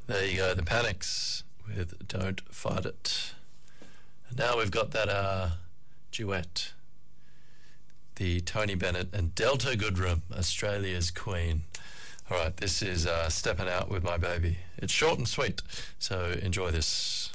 There you go, the Panics with Don't Fight It. And now we've got that duet, the Tony Bennett and Delta Goodrem, Australia's Queen. All right, this is Stepping Out with My Baby. It's short and sweet, so enjoy this.